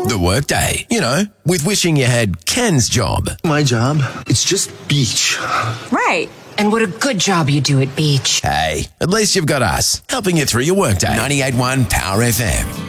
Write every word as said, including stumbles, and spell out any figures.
The workday, you know, with wishing you had Ken's job. My job? It's just beach. Right. And what a good job you do at beach. Hey, at least you've got us, helping you through your workday. ninety-eight point one Power F M.